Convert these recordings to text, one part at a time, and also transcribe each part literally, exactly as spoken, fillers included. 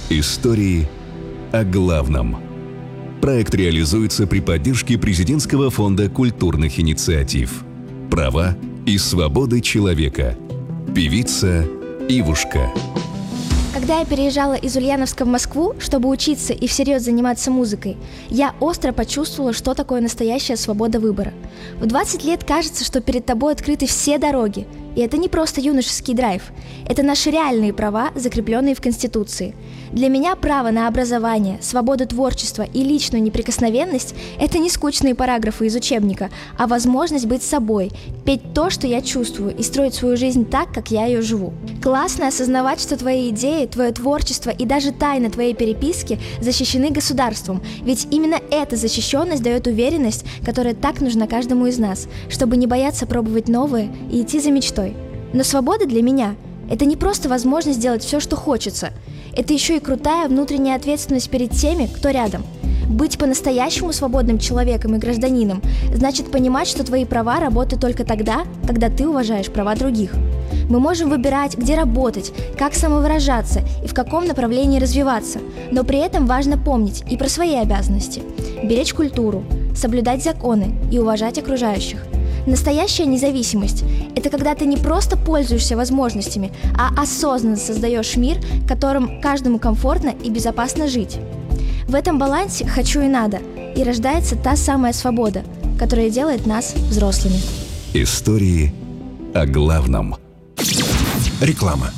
Истории о главном. Проект реализуется при поддержке Президентского фонда культурных инициатив. Права и свободы человека. Певица Ивушка. Когда я переезжала из Ульяновска в Москву, чтобы учиться и всерьез заниматься музыкой, я остро почувствовала, что такое настоящая свобода выбора. В двадцать лет кажется, что перед тобой открыты все дороги. И это не просто юношеский драйв. Это наши реальные права, закрепленные в Конституции. Для меня право на образование, свободу творчества и личную неприкосновенность – это не скучные параграфы из учебника, а возможность быть собой, петь то, что я чувствую, и строить свою жизнь так, как я ее живу. Классно осознавать, что твои идеи, твое творчество и даже тайна твоей переписки защищены государством, ведь именно эта защищенность дает уверенность, которая так нужна каждому из нас, чтобы не бояться пробовать новое и идти за мечтой. Но свобода для меня – это не просто возможность делать все, что хочется. Это еще и крутая внутренняя ответственность перед теми, кто рядом. Быть по-настоящему свободным человеком и гражданином значит понимать, что твои права работают только тогда, когда ты уважаешь права других. Мы можем выбирать, где работать, как самовыражаться и в каком направлении развиваться, но при этом важно помнить и про свои обязанности – беречь культуру, соблюдать законы и уважать окружающих. Настоящая независимость – это когда ты не просто пользуешься возможностями, а осознанно создаешь мир, в котором каждому комфортно и безопасно жить. В этом балансе «хочу» и «надо» и рождается та самая свобода, которая делает нас взрослыми. Истории о главном. Реклама.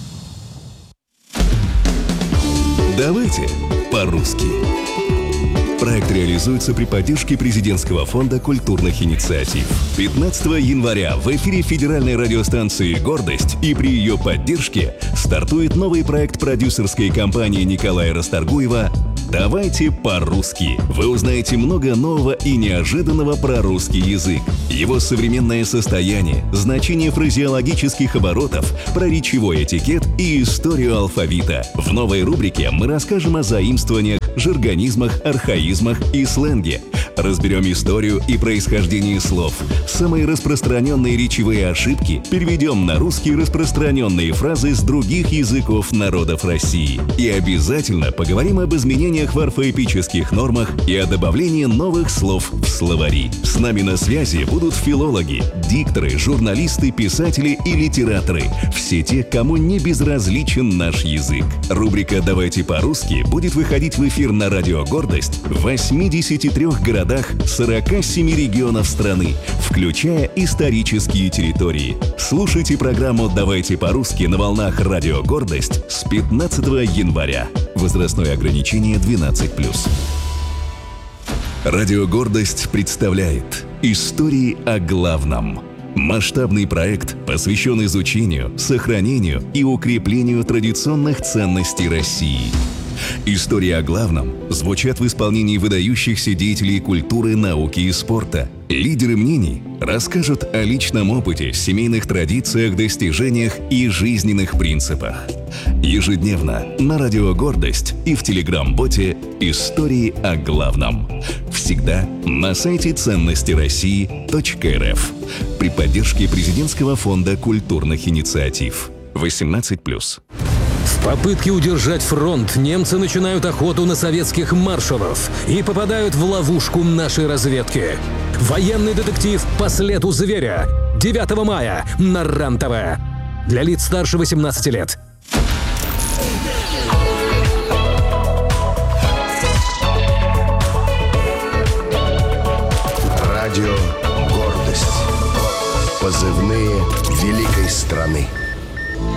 Давайте по-русски. Проект реализуется при поддержке Президентского фонда культурных инициатив. пятнадцатого января в эфире федеральной радиостанции «Гордость» и при ее поддержке стартует новый проект продюсерской компании Николая Расторгуева «Давайте по-русски». Вы узнаете много нового и неожиданного про русский язык, его современное состояние, значение фразеологических оборотов, про речевой этикет и историю алфавита. В новой рубрике мы расскажем о заимствованиях, жаргонизмах, архаизмах и сленге. Разберем историю и происхождение слов, самые распространенные речевые ошибки, переведем на русский распространенные фразы с других языков народов России. И обязательно поговорим об изменениях в орфоэпических нормах и о добавлении новых слов в словари. С нами на связи будут филологи, дикторы, журналисты, писатели и литераторы. Все те, кому не безразличен наш язык. Рубрика «Давайте по-русски» будет выходить в эфир на радио «Гордость» в восьмидесяти трёх городах сорока семи регионов страны, включая исторические территории. Слушайте программу «Давайте по-русски» на волнах радио «Гордость» с пятнадцатого января. Возрастное ограничение двенадцать плюс. Радио «Гордость» представляет «Истории о главном». Масштабный проект посвящен изучению, сохранению и укреплению традиционных ценностей России. Истории о главном звучат в исполнении выдающихся деятелей культуры, науки и спорта. Лидеры мнений расскажут о личном опыте, семейных традициях, достижениях и жизненных принципах. Ежедневно на радио «Гордость» и в телеграм-боте «Истории о главном». Всегда на сайте ценности россии точка эр эф при поддержке Президентского фонда культурных инициатив. восемнадцать плюс. В попытке удержать фронт немцы начинают охоту на советских маршалов и попадают в ловушку нашей разведки. Военный детектив «По следу зверя» девятого мая на РЕН-ТВ. Для лиц старше восемнадцати лет. Радио «Гордость». Позывные великой страны.